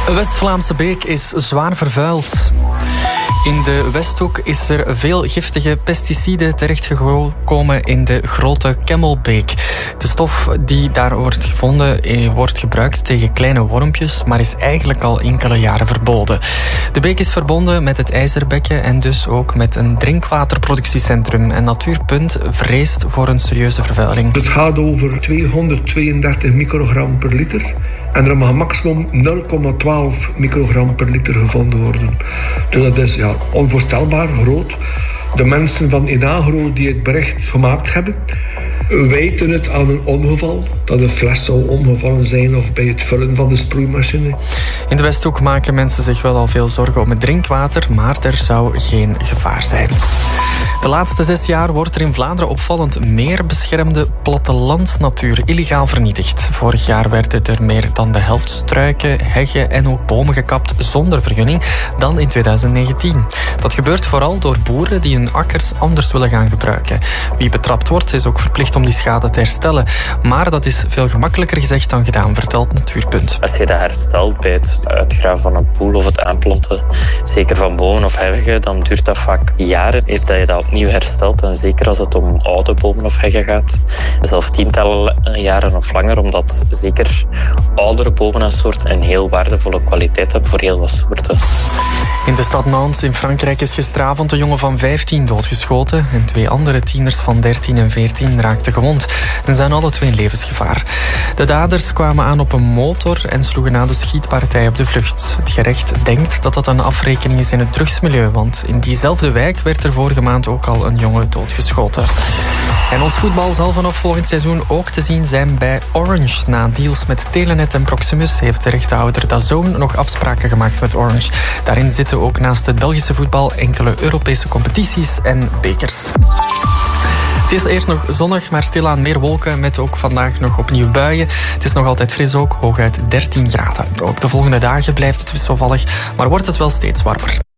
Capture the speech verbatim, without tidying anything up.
Een West-Vlaamse beek is zwaar vervuild. In de Westhoek is er veel giftige pesticiden terechtgekomen in de Grote Kemmelbeek. De stof die daar wordt gevonden eh, wordt gebruikt tegen kleine wormpjes, maar is eigenlijk al enkele jaren verboden. De beek is verbonden met het IJzerbekken en dus ook met een drinkwaterproductiecentrum. En Natuurpunt vreest voor een serieuze vervuiling. Het gaat over tweehonderdtweeëndertig microgram per liter. En er mag maximum nul komma twaalf microgram per liter gevonden worden. Dus dat is ja, onvoorstelbaar groot. De mensen van Inagro die het bericht gemaakt hebben, wijten het aan een ongeval. Dat een fles zou omgevallen zijn of bij het vullen van de sproeimachine. In de Westhoek maken mensen zich wel al veel zorgen om het drinkwater, maar er zou geen gevaar zijn. De laatste zes jaar wordt er in Vlaanderen opvallend meer beschermde plattelandsnatuur illegaal vernietigd. Vorig jaar werden er meer dan de helft struiken, heggen en ook bomen gekapt zonder vergunning dan in tweeduizend negentien. Dat gebeurt vooral door boeren die hun akkers anders willen gaan gebruiken. Wie betrapt wordt is ook verplicht om die schade te herstellen. Maar dat is veel gemakkelijker gezegd dan gedaan, vertelt Natuurpunt. Als je dat herstelt bij het uitgraven van een poel of het aanplanten, zeker van bomen of heggen, dan duurt dat vaak jaren eer dat je dat opnieuw herstelt. En zeker als het om oude bomen of heggen gaat, zelfs tientallen jaren of langer, omdat zeker oudere bomen en soorten een heel waardevolle kwaliteit hebben voor heel wat soorten. In de stad Nantes in Frankrijk is gisteravond een jongen van vijftien doodgeschoten en twee andere tieners van dertien en veertien raakten gewond en zijn alle twee in levensgevaar. De daders kwamen aan op een motor en sloegen na de schietpartij op de vlucht. Het gerecht denkt dat dat een afrekening is in het drugsmilieu, want in diezelfde wijk werd er vorige maand ook al een jongen doodgeschoten. En ons voetbal zal vanaf volgend seizoen ook te zien zijn bij Orange. Na deals met Telenet en Proximus heeft de rechtenhouder D A Z N nog afspraken gemaakt met Orange. Daarin zitten ook naast het Belgische voetbal enkele Europese competities en bekers. Het is eerst nog zonnig, maar stilaan meer wolken met ook vandaag nog opnieuw buien. Het is nog altijd fris ook, hooguit dertien graden. Ook de volgende dagen blijft het wisselvallig, maar wordt het wel steeds warmer.